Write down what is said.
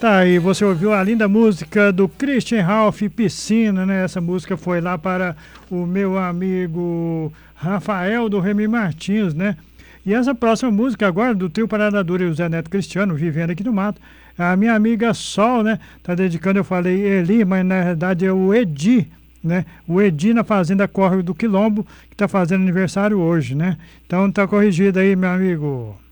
Tá aí, você ouviu a linda música do Christian Ralph, Piscina, né? Essa música foi lá para o meu amigo Rafael do Remy Martins, né? E essa próxima música agora, do trio Parada Dura e o Zé Neto Cristiano, Vivendo Aqui no Mato, a minha amiga Sol, né? Tá dedicando, eu falei Eli, mas na verdade é o Edi, né? O Edi na Fazenda Córrego do Quilombo, que tá fazendo aniversário hoje, né? Então tá corrigido aí, meu amigo.